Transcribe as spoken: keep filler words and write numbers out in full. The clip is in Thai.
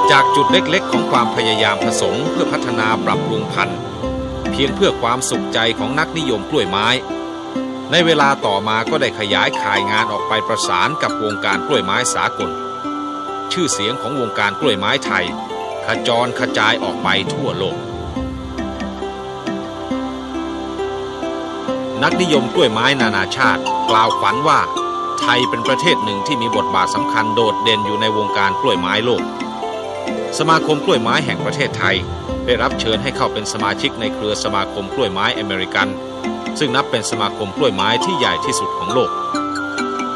จากจุดเล็กๆของความพยายามผสมเพื่อพัฒนาปรับปรุงพันธุ์เพียงเพื่อความสุขใจของนักนิยมกล้วยไม้ในเวลาต่อมาก็ได้ขยายข่ายงานออกไปประสานกับวงการกล้วยไม้สากลชื่อเสียงของวงการกล้วยไม้ไทยขจรกระจายออกไปทั่วโลกนักนิยมกล้วยไม้นานาชาติกล่าวขวัญว่าไทยเป็นประเทศหนึ่งที่มีบทบาทสำคัญโดดเด่นอยู่ในวงการกล้วยไม้โลกสมาคมกล้วยไม้แห่งประเทศไทยได้รับเชิญให้เข้าเป็นสมาชิกในเครือสมาคมกล้วยไม้อเมริกันซึ่งนับเป็นสมาคมกล้วยไม้ที่ใหญ่ที่สุดของโลก